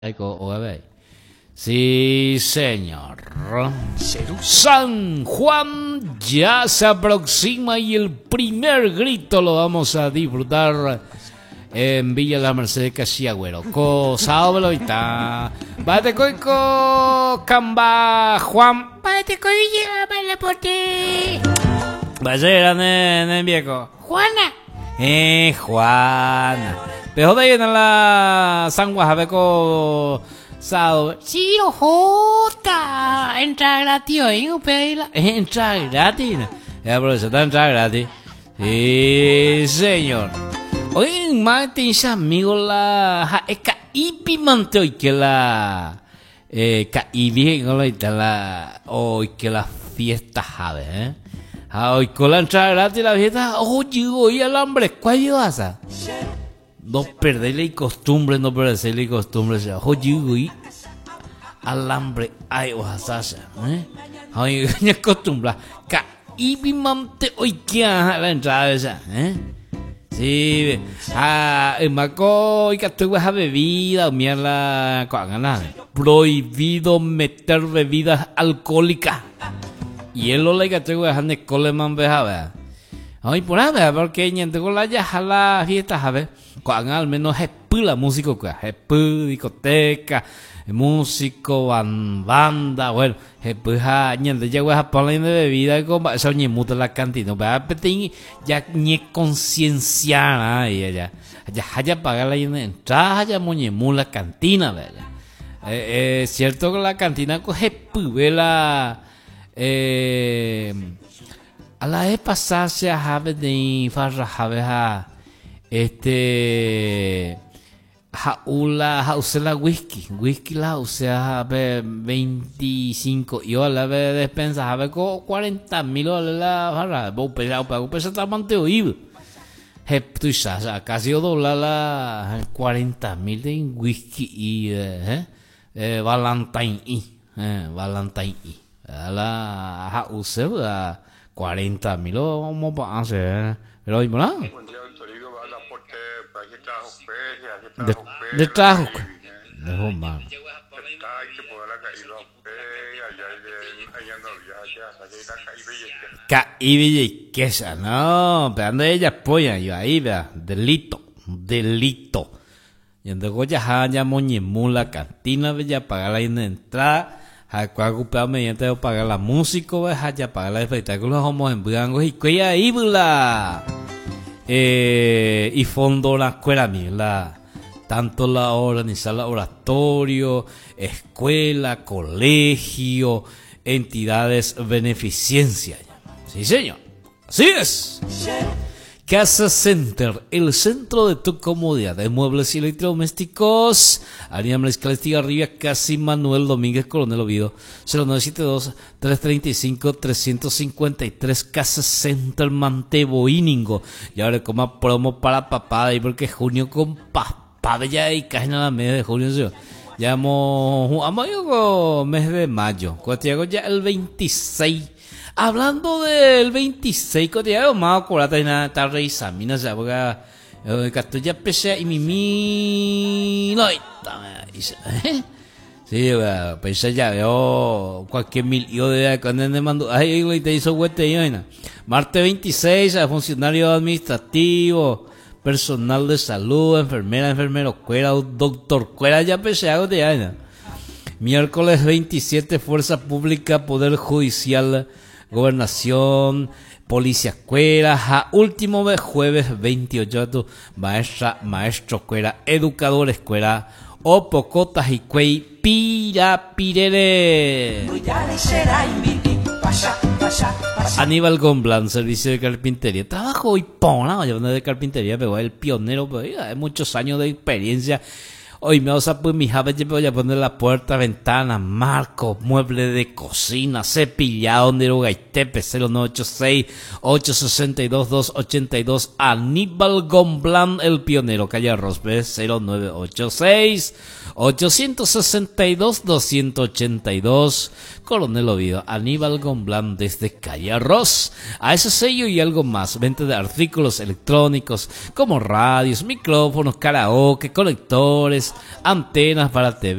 Sí, señor. San Juan ya se aproxima y el primer grito lo vamos a disfrutar en Villa La Merced, Cachiagüero. Sábado está. Bate coico, camba, Juan. Bate coico, vale por ti. Vaya, nene, viejo. Juana. Juana. Pero de ahí en la San Guajabeco. Sábado. Sí, ojota. Entra gratis hoy, pedirla. Entra gratis. Profesor, entra gratis. Sí, señor. Hoy más tienes amigos la Caipi manteo que la Caipi hoy que la fiesta jave, hoy con la entrada gratis la fiesta, oye, el hambre, ¿cuál vas a? No perderle costumbre, no perderle costumbre, oye, alambre, ay, oaxaca, ay, ya acostumbra, Caipi manteo hoy que la entrada esa, Sí, el marco y que tú vas a bebida, mierda, prohibido meter bebidas alcohólicas. Y él lo le que tú vas a ne coleman beja, ay, por ahí, porque ñente con la ya la fiesta, a ver, cuando al menos es la música, es discoteca, músico, banda, bueno, pues ñente ya vas a poner de bebida con eso ni mucho la cantina, pero ya ni concienciar ya pagar la entrada ya moñemu la cantina, ¿verdad? Es cierto que la cantina coge la a la vez pasada se have de farra have la whisky la usea 25 y a la vez despensa have co 40.000 la farra vos pesa está manteo iba tú ya casi dobla la 40.000 de whisky y Valentine la usea 40.000 vamos a hacer pero hoy ¿verdad? De trabajo de bomba Caipi quesa no pero ando ella apoya yo ahí vea delito y entonces ya moñemu la cantina ya pagar la entrada a ocupado mediante de pagar la música ya pagar el espectáculo vamos en Burango y que ahí la y fondo la escuela la tanto la organizar el oratorio, escuela, colegio, entidades beneficencia. Sí, señor. Así es. Casa Center, el centro de tu comodidad de muebles y electrodomésticos. Avenida Mariscal Estigarribia, casi Manuel Domínguez, Coronel Oviedo, 0972-335-353. Casa Center Manteboíningo. Y ahora como promo para papá, ahí porque junio con papá ya y casi nada mes de junio. Ya vamos mes de mayo. Cotiago ya el 26. Hablando del 26, cotidiano más acuérdate de nada tarde y samina ya porque ya pese y mimi no sí, pensé ya veo cualquier yo de cuando me mandó ay te hizo huete y vaina. Martes 26 a funcionario administrativo, personal de salud, enfermero, cuera, doctor cuera ya pese algo de vaina. Miércoles 27 fuerza pública, poder judicial, gobernación, policía cuera, último de jueves 28 maestro cuera, educadores cuera, opocotas y cuey pirapirere. Aníbal Gomblán, servicio de carpintería, trabajo y pona, yo no de carpintería, pero el pionero, pero hay muchos años de experiencia. Hoy me vas a poner mi jave, yo voy a poner la puerta, ventana, marco, mueble de cocina, cepillado, Nerogaitepe, 0986-862-282, Aníbal Gomblán, el pionero, calle Rosbe, 0986-862-282, Coronel Oviedo, Aníbal Gomblán, desde calle Arroz. A ese sello y algo más, venta de artículos electrónicos, como radios, micrófonos, karaoke, conectores, antenas para TV.